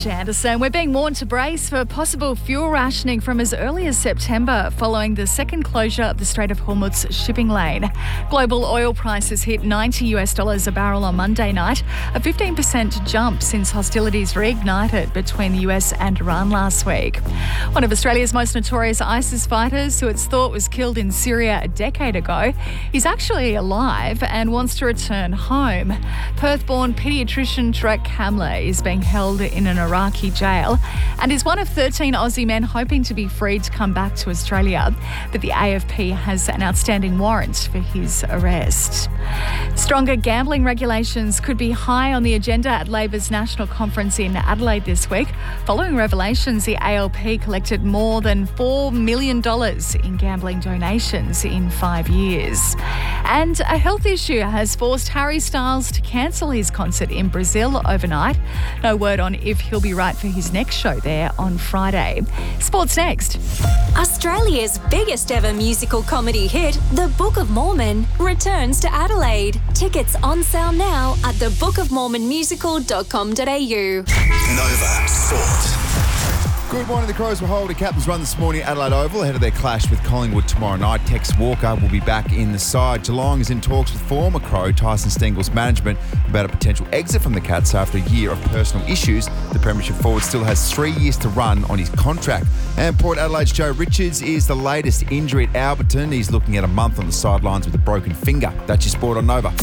Anderson, we're being warned to brace for possible fuel rationing from as early as September following the second closure of the Strait of Hormuz shipping lane. Global oil prices hit $90 a barrel on Monday night, a 15% jump since hostilities reignited between the US and Iran last week. One of Australia's most notorious ISIS fighters, who it's thought was killed in Syria a decade ago, is actually alive and wants to return home. Perth-born paediatrician Tarek Hamler is being held in an Iraqi jail and is one of 13 Aussie men hoping to be freed to come back to Australia. But the AFP has an outstanding warrant for his arrest. Stronger gambling regulations could be high on the agenda at Labor's National Conference in Adelaide this week. Following revelations, the ALP collected more than $4 million in gambling donations in 5 years. And a health issue has forced Harry Styles to cancel his concert in Brazil overnight. No word on if he'll be right for his next show there on Friday. Sports next. Australia's biggest ever musical comedy hit, The Book of Mormon, returns to Adelaide. Tickets on sale now at thebookofmormonmusical.com.au. Nova Sport. Good morning. The Crows will hold a captain's run this morning at Adelaide Oval ahead of their clash with Collingwood tomorrow night. Tex Walker will be back in the side. Geelong is in talks with former Crow Tyson Stengel's management about a potential exit from the Cats after a year of personal issues. The Premiership forward still has 3 years to run on his contract. And Port Adelaide's Joe Richards is the latest injury at Alberton. He's looking at a month on the sidelines with a broken finger. That's your sport on Nova.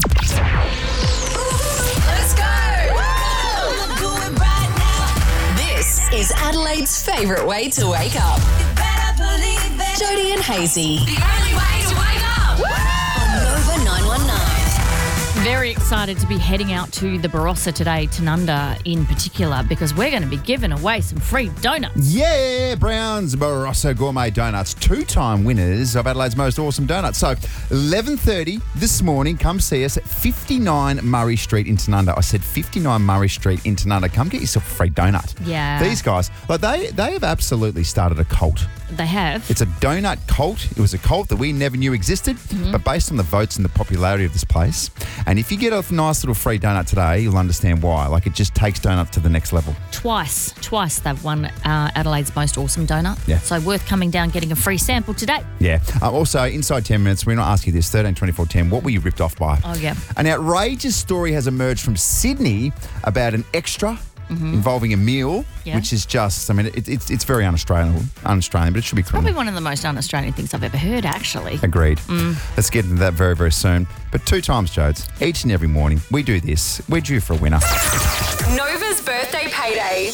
Is Adelaide's favourite way to wake up. Jody and Hazy. The only way to wake up. On Nova 919. Very excited to be heading out to the Barossa today, Tanunda in particular, because we're going to be giving away some free donuts. Yeah, Brown's Barossa Gourmet Donuts, two-time winners of Adelaide's most awesome donuts. So, 11:30 this morning, come see us at 59 Murray Street in Tanunda. I said 59 Murray Street in Tanunda. Come get yourself a free donut. Yeah. These guys, like they have absolutely started a cult. They have. It's a donut cult. It was a cult that we never knew existed, but based on the votes and the popularity of this place. And if you get a nice little free donut today, you'll understand why. Like, it just takes donuts to the next level. Twice they've won Adelaide's most awesome donut. Yeah. So worth coming down, getting a free sample today. Yeah. Also, inside 10 minutes, we're going to ask you this, 13 24 10, what were you ripped off by? Oh, yeah. An outrageous story has emerged from Sydney about an extra involving a meal, which is just, I mean, it's very un-Australian, but it should be criminal. Probably one of the most un-Australian things I've ever heard, actually. Agreed. Let's get into that very, very soon. But 2 times, Jodes, each and every morning, we do this. We're due for a winner. Nova's birthday payday.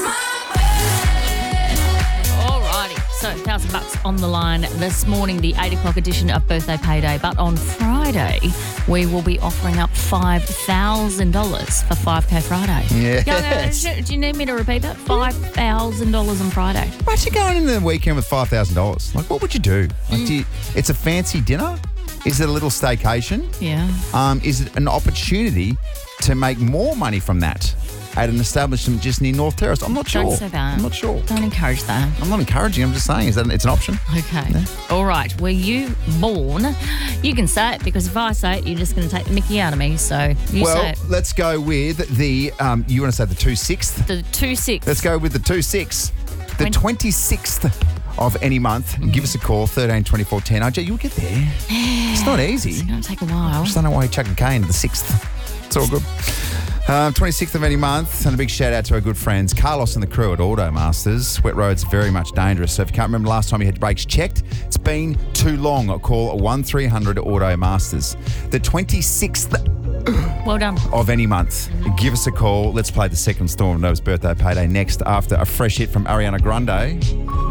Alrighty, so $1,000 on the line this morning, the 8 o'clock edition of Birthday Payday. But on Friday, we will be offering up $5,000 for 5K Friday. Yes. Do you need me to repeat that? $5,000 on Friday. Imagine going into the weekend with $5,000. Like, what would you do? Like, it's a fancy dinner? Is it a little staycation? Yeah. Is it an opportunity to make more money from that at an establishment just near North Terrace? I'm not sure. Don't say that. I'm not sure. Don't encourage that. I'm not encouraging. I'm just saying it's an option. Okay. Yeah. All right. Were you born? You can say it, because if I say it, you're just going to take the mickey out of me. So you say it. Well, let's go with the, you want to say the 2/6? The 2/6. Let's go with the 2/6. The 26th of any month. Give us a call, 13 24 10. RJ, you'll get there. It's not easy. It's going to take a while. I just don't know why you chuck a K into the 6th. It's all good. 26th of any month, and a big shout out to our good friends Carlos and the crew at Automasters. Wet roads are very much dangerous, so if you can't remember the last time you had your brakes checked, it's been too long. Call 1300 Automasters. The 26th well done. of any month. Give us a call. Let's play the second storm of Nova's birthday payday next after a fresh hit from Ariana Grande.